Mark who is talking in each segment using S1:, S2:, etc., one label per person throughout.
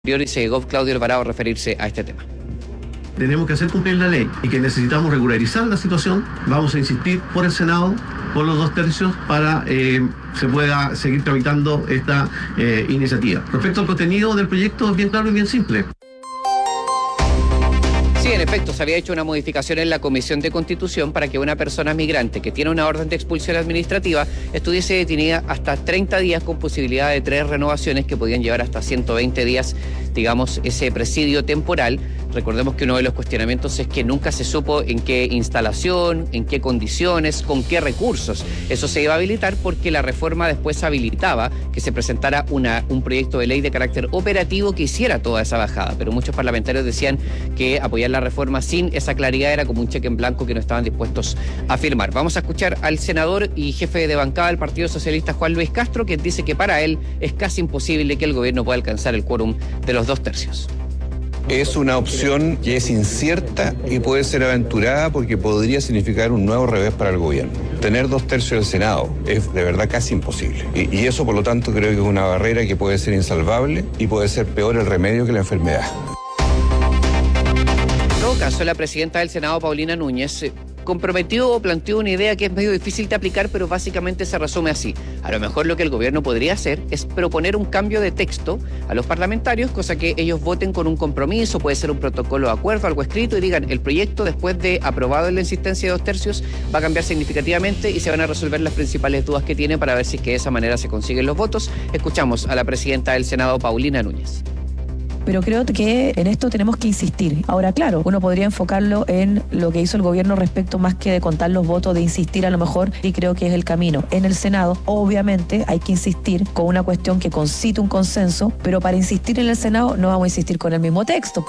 S1: Y se llegó Claudio Alvarado a referirse a este tema.
S2: Tenemos que hacer cumplir la ley y que necesitamos regularizar la situación. Vamos a insistir por el Senado, por los 2/3, para se pueda seguir tramitando esta iniciativa. Respecto al contenido del proyecto, es bien claro y bien simple.
S1: Sí, en efecto, se había hecho una modificación en la Comisión de Constitución para que una persona migrante que tiene una orden de expulsión administrativa estuviese detenida hasta 30 días con posibilidad de 3 renovaciones que podían llevar hasta 120 días, digamos, ese presidio temporal. Recordemos que uno de los cuestionamientos es que nunca se supo en qué instalación, en qué condiciones, con qué recursos. Eso se iba a habilitar porque la reforma después habilitaba que se presentara un proyecto de ley de carácter operativo que hiciera toda esa bajada. Pero muchos parlamentarios decían que apoyar la reforma sin esa claridad era como un cheque en blanco que no estaban dispuestos a firmar. Vamos a escuchar al senador y jefe de bancada del Partido Socialista, Juan Luis Castro, que dice que para él es casi imposible que el gobierno pueda alcanzar el quórum de los 2/3.
S3: Es una opción que es incierta y puede ser aventurada porque podría significar un nuevo revés para el gobierno. Tener 2/3 del Senado es de verdad casi imposible. Y eso, por lo tanto, creo que es una barrera que puede ser insalvable y puede ser peor el remedio que la enfermedad.
S1: En todo caso, la presidenta del Senado, Paulina Núñez, comprometió o planteó una idea que es medio difícil de aplicar, pero básicamente se resume así. A lo mejor lo que el gobierno podría hacer es proponer un cambio de texto a los parlamentarios, cosa que ellos voten con un compromiso, puede ser un protocolo de acuerdo, algo escrito, y digan, el proyecto después de aprobado en la insistencia de 2/3 va a cambiar significativamente y se van a resolver las principales dudas que tiene para ver si es que de esa manera se consiguen los votos. Escuchamos a la presidenta del Senado, Paulina Núñez.
S4: Pero creo que en esto tenemos que insistir. Ahora, claro, uno podría enfocarlo en lo que hizo el gobierno respecto más que de contar los votos, de insistir a lo mejor, y creo que es el camino. En el Senado, obviamente, hay que insistir con una cuestión que concite un consenso, pero para insistir en el Senado no vamos a insistir con el mismo texto.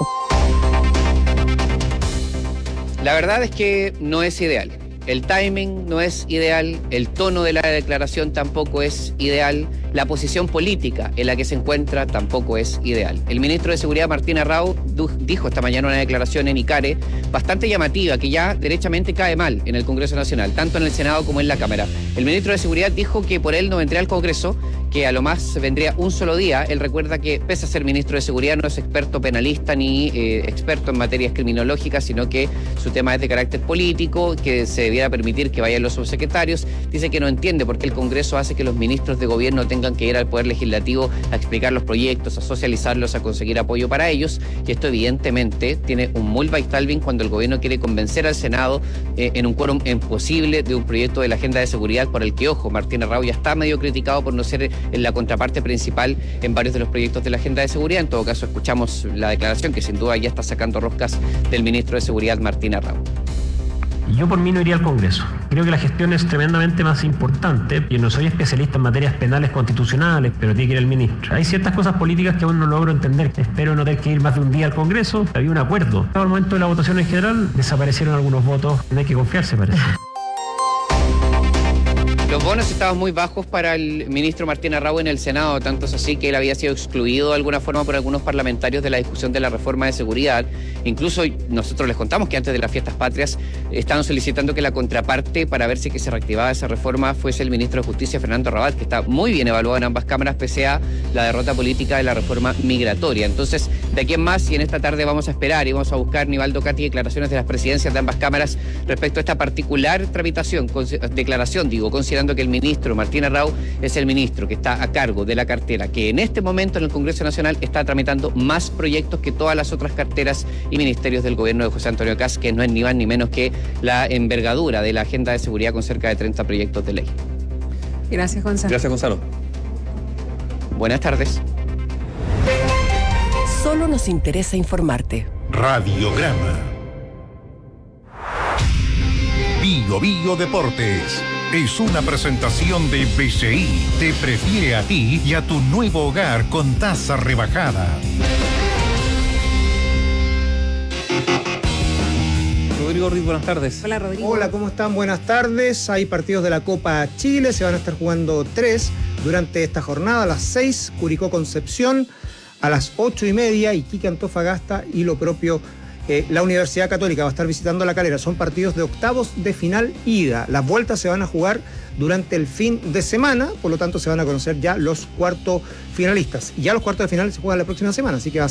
S1: La verdad es que no es ideal. El timing no es ideal, el tono de la declaración tampoco es ideal, la posición política en la que se encuentra tampoco es ideal. El ministro de Seguridad, Martín Arrau, dijo esta mañana una declaración en Icare bastante llamativa, que ya derechamente cae mal en el Congreso Nacional, tanto en el Senado como en la Cámara. El ministro de Seguridad dijo que por él no vendría al Congreso, que a lo más vendría un solo día. Él recuerda que, pese a ser ministro de Seguridad, no es experto penalista ni experto en materias criminológicas, sino que su tema es de carácter político, que se debiera permitir que vayan los subsecretarios. Dice que no entiende por qué el Congreso hace que los ministros de gobierno tengan que ir al Poder Legislativo a explicar los proyectos, a socializarlos, a conseguir apoyo para ellos. Y esto evidentemente tiene un muy Weistalbing cuando el gobierno quiere convencer al Senado en un quórum imposible de un proyecto de la agenda de seguridad por el que, ojo, Martín Arrau ya está medio criticado por no ser en la contraparte principal en varios de los proyectos de la agenda de seguridad. En todo caso, escuchamos la declaración que sin duda ya está sacando roscas del ministro de Seguridad, Martín Arrau.
S5: Yo por mí no iría al Congreso. Creo que la gestión es tremendamente más importante. Yo no soy especialista en materias penales constitucionales, pero tiene que ir el ministro. Hay ciertas cosas políticas que aún no logro entender. Espero no tener que ir más de un día al Congreso. Había un acuerdo. Al momento de la votación en general desaparecieron algunos votos. No hay que confiarse, parece.
S1: Los bonos estaban muy bajos para el ministro Martín Arrau en el Senado, tanto es así que él había sido excluido de alguna forma por algunos parlamentarios de la discusión de la reforma de seguridad. Incluso nosotros les contamos que antes de las fiestas patrias estaban solicitando que la contraparte para ver si que se reactivaba esa reforma fuese el ministro de Justicia, Fernando Rabat, que está muy bien evaluado en ambas cámaras pese a la derrota política de la reforma migratoria. Entonces, de aquí en más, y en esta tarde vamos a esperar y vamos a buscar, Nivaldo Cati, declaraciones de las presidencias de ambas cámaras respecto a esta particular consideración, considerando que el ministro Martín Arrau es el ministro que está a cargo de la cartera que en este momento en el Congreso Nacional está tramitando más proyectos que todas las otras carteras y ministerios del gobierno de José Antonio Kast, que no es ni más ni menos que la envergadura de la agenda de seguridad con cerca de 30 proyectos de ley.
S6: Gracias, Gonzalo.
S3: Gracias, Gonzalo.
S1: Buenas tardes.
S7: Solo nos interesa informarte.
S8: Radiograma. Bio Bio Deportes. Es una presentación de BCI. Te prefiere a ti y a tu nuevo hogar con tasa rebajada.
S3: Rodrigo Ruiz, buenas tardes.
S6: Hola, Rodrigo.
S9: Hola, ¿cómo están? Buenas tardes. Hay partidos de la Copa Chile, se van a estar jugando 3 durante esta jornada. A las 6, Curicó Concepción, a las 8:30, Iquique Antofagasta, y lo propio La Universidad Católica va a estar visitando La Calera. Son partidos de octavos de final ida. Las vueltas se van a jugar durante el fin de semana, por lo tanto se van a conocer ya los cuartos finalistas. Y ya los cuartos de final se juegan la próxima semana, así que va a